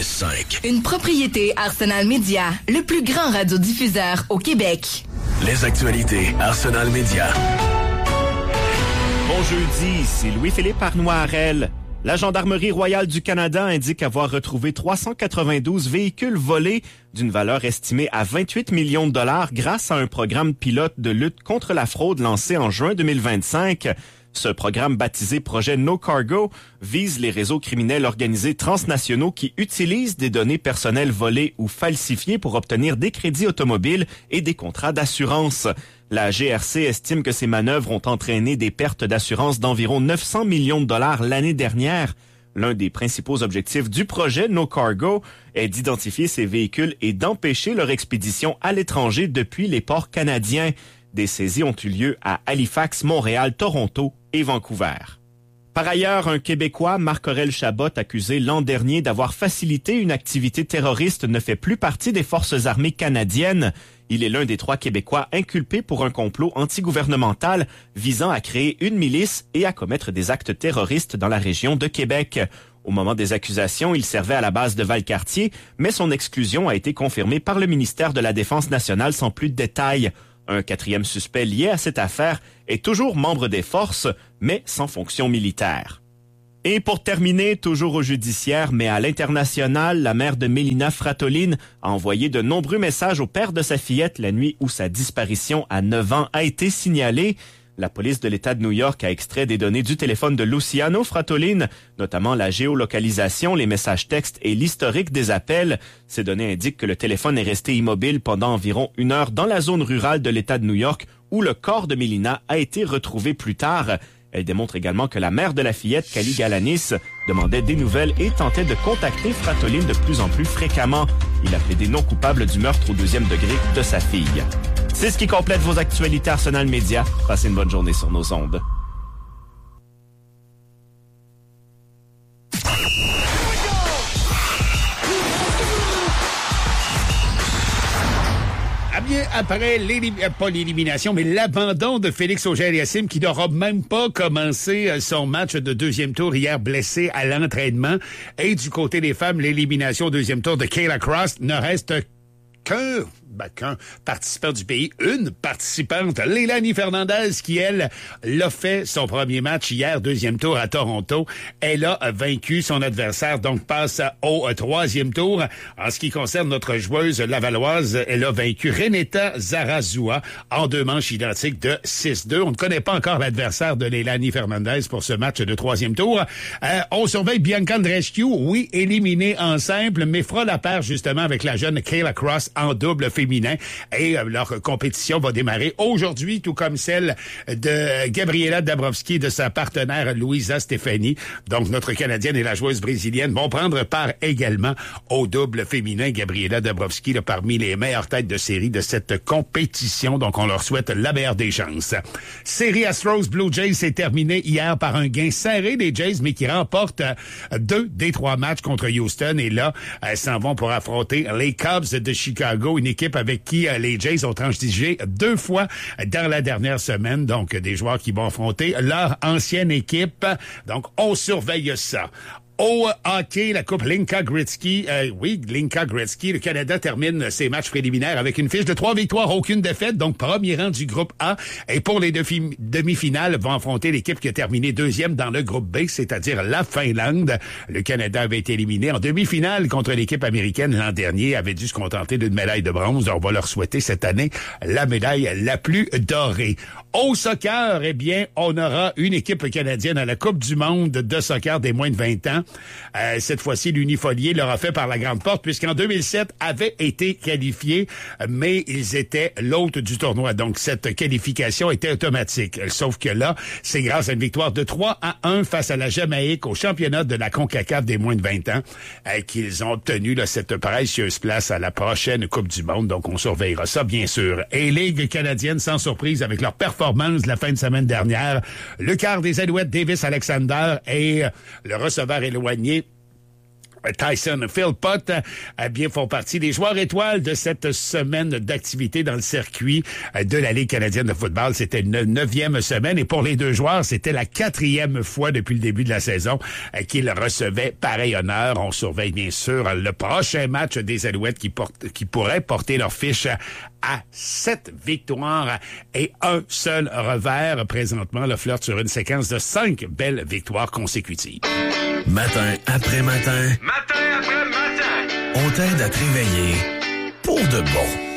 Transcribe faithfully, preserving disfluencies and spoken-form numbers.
cinq. Une propriété Arsenal Media, le plus grand radiodiffuseur au Québec. Les actualités Arsenal Media. Bon jeudi, c'est Louis-Philippe Arnoirel. La Gendarmerie royale du Canada indique avoir retrouvé trois cent quatre-vingt-douze véhicules volés d'une valeur estimée à vingt-huit millions de dollars grâce à un programme pilote de lutte contre la fraude lancé en juin deux mille vingt-cinq. Ce programme baptisé Projet No Cargo vise les réseaux criminels organisés transnationaux qui utilisent des données personnelles volées ou falsifiées pour obtenir des crédits automobiles et des contrats d'assurance. La G R C estime que ces manœuvres ont entraîné des pertes d'assurance d'environ neuf cents millions de dollars l'année dernière. L'un des principaux objectifs du projet No Cargo est d'identifier ces véhicules et d'empêcher leur expédition à l'étranger depuis les ports canadiens. Des saisies ont eu lieu à Halifax, Montréal, Toronto et Vancouver. Par ailleurs, un Québécois, Marc-Aurèle Chabot, accusé l'an dernier d'avoir facilité une activité terroriste, ne fait plus partie des forces armées canadiennes. Il est l'un des trois Québécois inculpés pour un complot antigouvernemental visant à créer une milice et à commettre des actes terroristes dans la région de Québec. Au moment des accusations, il servait à la base de Valcartier, mais son exclusion a été confirmée par le ministère de la Défense nationale sans plus de détails. Un quatrième suspect lié à cette affaire est toujours membre des forces, mais sans fonction militaire. Et pour terminer, toujours au judiciaire, mais à l'international, la mère de Mélina Fratolin a envoyé de nombreux messages au père de sa fillette la nuit où sa disparition à neuf ans a été signalée. La police de l'État de New York a extrait des données du téléphone de Luciano Fratolin, notamment la géolocalisation, les messages textes et l'historique des appels. Ces données indiquent que le téléphone est resté immobile pendant environ une heure dans la zone rurale de l'État de New York, où le corps de Mélina a été retrouvé plus tard. Elle démontre également que la mère de la fillette, Kali Galanis, demandait des nouvelles et tentait de contacter Fratolin de plus en plus fréquemment. Il a plaidé non coupable du meurtre au deuxième degré de sa fille. C'est ce qui complète vos actualités Arsenal Media. Passez une bonne journée sur nos ondes. Ah bien, après l'élimination, pas l'élimination, mais l'abandon de Félix Auger-Aliassime, qui n'aura même pas commencé son match de deuxième tour hier, blessé à l'entraînement. Et du côté des femmes, l'élimination au deuxième tour de Kayla Cross ne reste qu'un, ben, qu'un participant du pays, une participante, Leilani Fernandez, qui, elle, l'a fait son premier match hier, deuxième tour à Toronto. Elle a vaincu son adversaire, donc passe au troisième tour. En ce qui concerne notre joueuse lavalloise, elle a vaincu Renata Zarazua en deux manches identiques de six deux. On ne connaît pas encore l'adversaire de Leilani Fernandez pour ce match de troisième tour. Euh, on surveille Bianca Andreescu, oui, éliminée en simple, mais fera la paire justement avec la jeune Kayla Cross en double féminin. Et euh, leur compétition va démarrer aujourd'hui, tout comme celle de Gabriela Dabrowski et de sa partenaire Luisa Stefani. Donc, notre Canadienne et la joueuse brésilienne vont prendre part également au double féminin. Gabriela Dabrowski, là, parmi les meilleures têtes de série de cette compétition. Donc, on leur souhaite la meilleure des chances. Série Astros Blue Jays s'est terminée hier par un gain serré des Jays, mais qui remportent euh, deux des trois matchs contre Houston. Et là, elles s'en vont pour affronter les Cubs de Chicago, une équipe avec qui euh, les Jays ont transigé deux fois dans la dernière semaine. Donc, des joueurs qui vont affronter leur ancienne équipe. Donc, on surveille ça. Au hockey, la Coupe Linka Gretzky, euh, oui, Linka Gretzky, le Canada termine ses matchs préliminaires avec une fiche de trois victoires, aucune défaite, donc premier rang du groupe A. Et pour les demi- demi-finales, vont affronter l'équipe qui a terminé deuxième dans le groupe B, c'est-à-dire la Finlande. Le Canada avait été éliminé en demi-finale contre l'équipe américaine l'an dernier, avait dû se contenter d'une médaille de bronze. On va leur souhaiter cette année la médaille la plus dorée. Au soccer, eh bien, on aura une équipe canadienne à la Coupe du monde de soccer des moins de vingt ans. Euh, cette fois-ci, l'Unifolier l'aura fait par la grande porte, puisqu'en deux mille sept, avait été qualifié, mais ils étaient l'hôte du tournoi. Donc, cette qualification était automatique. Sauf que là, c'est grâce à une victoire de trois à un face à la Jamaïque au championnat de la CONCACAF des moins de vingt ans euh, qu'ils ont obtenu là, cette précieuse place à la prochaine Coupe du monde. Donc, on surveillera ça, bien sûr. Et Ligue canadienne, sans surprise, avec leur performance de la fin de semaine dernière, le quart des Alouettes, Davis Alexander, et le receveur éloigné Tyson Philpott euh, bien font partie des joueurs étoiles de cette semaine d'activité dans le circuit euh, de la Ligue canadienne de football. C'était une neuvième semaine et pour les deux joueurs, c'était la quatrième fois depuis le début de la saison euh, qu'ils recevaient pareil honneur. On surveille bien sûr le prochain match des Alouettes qui, porte, qui pourrait porter leur fiche à sept victoires et un seul revers. Présentement, le flirte sur une séquence de cinq belles victoires consécutives. Matin après matin. Matin après matin. On t'aide à te réveiller pour de bon.